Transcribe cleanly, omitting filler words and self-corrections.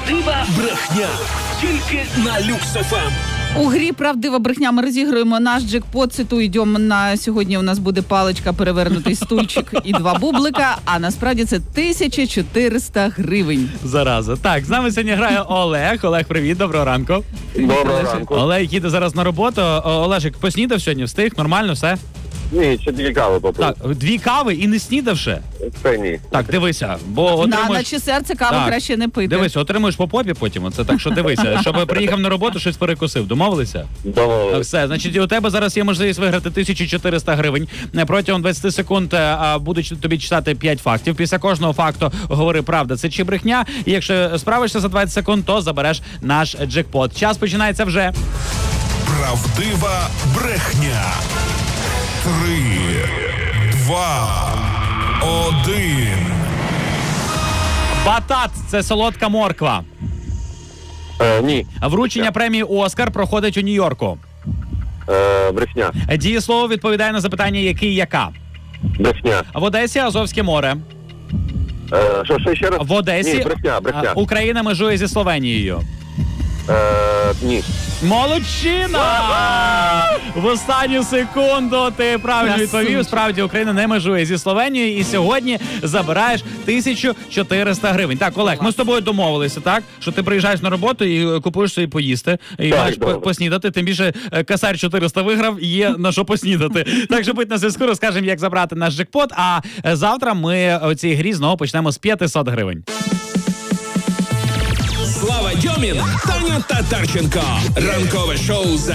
Правдива брехня. Тільки на Люкс ФМ. У грі «Правдива брехня» ми розігруємо наш джекпот. Цитую, йдемо на сьогодні. У нас буде паличка, перевернутий стульчик і 2 бублика. А насправді це 1400 гривень. Зараза. Так, з нами сьогодні грає Олег. Олег, привіт, доброго ранку. Доброго ранку. Олег їде зараз на роботу. Олежик, поснідав сьогодні? Встиг? Нормально все? Ні, ще 2 кави попив. Так, 2 кави і не снідав ще? Це ні. Так, дивися, бо отримуєш... Наче серце каву Так. краще не пити. Дивися, отримуєш по попі потім. Оце так, що дивися, щоб приїхав на роботу, щось перекусив. Домовилися? Так, Домовились. все. Значить, у тебе зараз є можливість виграти 1400 гривень. Протягом 20 секунд будуть тобі читати 5 фактів. Після кожного факту говори правда, це чи брехня. І якщо справишся за 20 секунд, то забереш наш джекпот. Час починається вже. Правдива брехня. 3, 2, 1. Батат – це солодка морква. Ні. Вручення премії «Оскар» проходить у Нью-Йорку. Брехня. Дієслово відповідає на запитання «який, яка». Брехня. В Одесі Азовське море. Що ще раз? В Одесі Ні, брехня. Україна межує зі Словенією. Ні. Молодчина! В останню секунду ти правильно відповів. Справді, Україна не межує зі Словенією. І сьогодні забираєш 1400 гривень. Так, Олег, ми з тобою домовилися, так? Що ти приїжджаєш на роботу і купуєш собі поїсти. І Так, маєш добре. поснідати. Тим більше касар 400 виграв, є на що поснідати. Так що будь на зв'язку, розкажемо, як забрати наш джекпот. А завтра ми у цій грі знову почнемо з 500 гривень. Слава Дьомін, Таня Татарченко. Ранкове шоу за